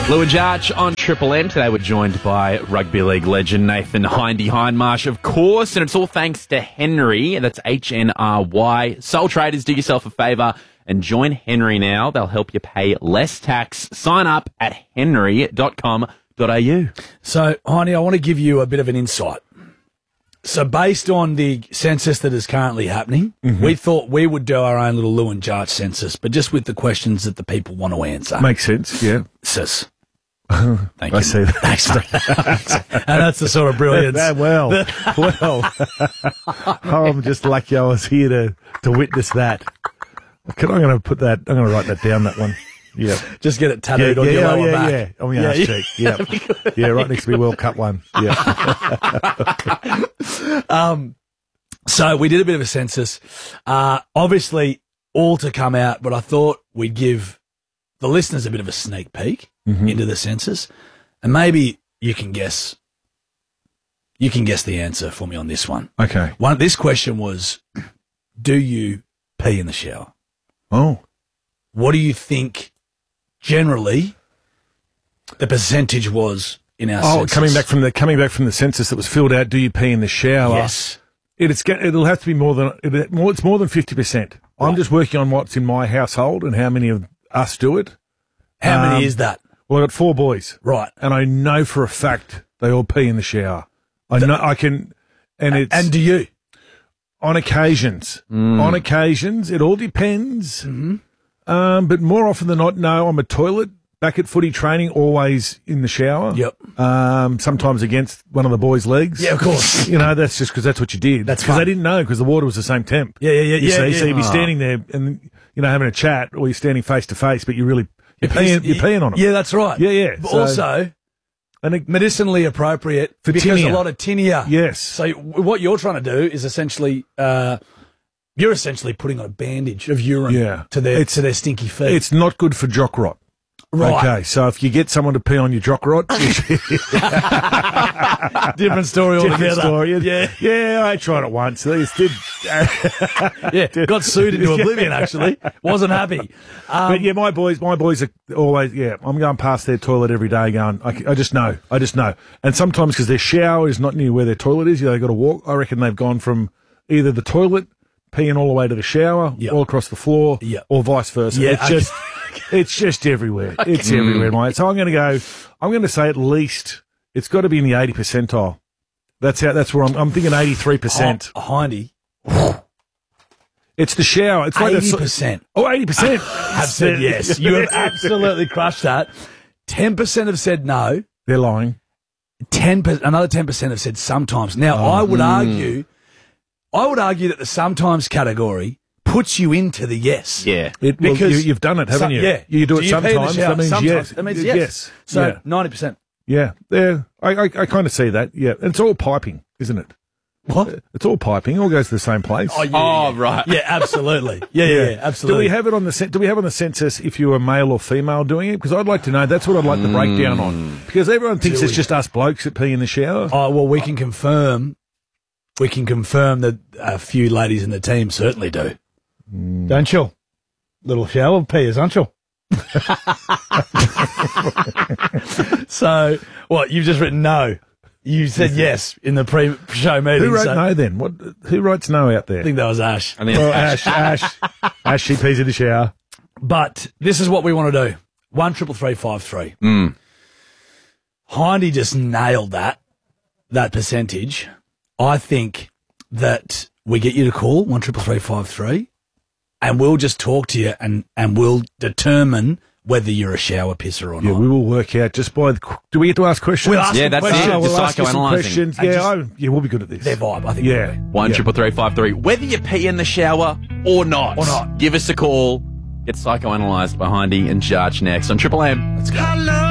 Lou and Jarch on Triple M. Today we're joined by rugby league legend Nathan Hindy Hindmarsh, of course, and it's all thanks to Henry. That's HNRY. Sole traders, do yourself a favour and join Henry now. They'll help you pay less tax. Sign up at henry.com.au. So, Hindy, I want to give you a bit of an insight. So based on the census that is currently happening, we thought we would do our own little Lou and Jarch census, but just with the questions that the people want to answer. Makes sense, yeah. Sis. Thank you. I see that. Thanks, mate. And that's the sort of brilliance. well, I'm just lucky I was here to witness that. I'm going to write that down, that one. Yeah. Just get it tattooed on your lower back. Yeah, on my ass cheek. Yeah. Yeah, right next to my World Cup one. Yeah. So we did a bit of a census. Obviously, all to come out, but I thought we'd give the listeners a bit of a sneak peek into the census, and maybe you can guess the answer for me on this one. Okay. This question was, do you pee in the shower? Oh. What do you think generally the percentage was in our census? coming back from the census that was filled out, do you pee in the shower? Yes. It'll have to be more than 50%. I'm just working on what's in my household and how many of us do it. How many is that? Well, I've got 4 boys. Right. And I know for a fact they all pee in the shower. I know I can, and do you? On occasions. On occasions, it all depends. But more often than not, no, I'm a toilet. Back at footy training, always in the shower. Yep. Sometimes against one of the boys' legs. Yeah, of course. That's just because that's what you did. That's because fun. they didn't know because the water was the same temp. Yeah. So you'd be standing there and having a chat, or you're standing face to face, but you're peeing on them. Yeah, that's right. Yeah. But also, medicinally appropriate for because tinea. A lot of tinea. Yes. So what you're trying to do is essentially, you're essentially putting on a bandage of urine to their stinky feet. It's not good for jock rot. Right. Okay, so if you get someone to pee on your jock rot, different story altogether. Different story. Yeah, I tried it once. Got sued into oblivion. Actually, wasn't happy. But yeah, my boys are always. Yeah, I'm going past their toilet every day. Going, I just know. And sometimes because their shower is not near where their toilet is, they've got to walk. I reckon they've gone from either the toilet peeing all the way to the shower, all across the floor, or vice versa. Yeah, it's just everywhere. Okay. It's everywhere, mate. So I'm going to say at least it's got to be in the 80 percentile. That's where I'm thinking 83%. Hindy. It's the shower. It's 80%. Oh, 80%. Have said yes. You have absolutely crushed that. 10% have said no. They're lying. Another 10% have said sometimes. Now, I would argue that the sometimes category puts you into the yes. Yeah. Because you've done it, haven't you? Yeah. You do it sometimes. That means yes. That means yes. So 90%. Yeah. I kind of see that. Yeah. And it's all piping, isn't it? What? It's all piping. It all goes to the same place. Oh, yeah. Right. Yeah, absolutely. Yeah, absolutely. Do we have it on the census if you were male or female doing it? Because I'd like to know. That's what I'd like the breakdown on. Because everyone thinks it's just us blokes that pee in the shower. Oh, well, we can confirm that a few ladies in the team certainly do. Don't you? Little shower peers, aren't you? So, what? You've just written no. You said yes in the pre-show meeting. Who wrote no then? Who writes no out there? I think that was Ash. Ash. Ash, she pees in the shower. But this is what we want to do. 1-333-533. Hindy just nailed that percentage. I think that we get you to call 1-333-533 and we'll just talk to you and we'll determine whether you're a shower pisser or not. Yeah, we will work out just by do we get to ask questions? We'll ask that's questions. it. We'll Just ask you some psychoanalyzing. questions. We'll be good at this. Their vibe, I think. Yeah. 1-333-533. Whether you pee in the shower or not. Or not. Give us a call. Get psychoanalyzed by Hindy and Jarch next on Triple M. Let's go.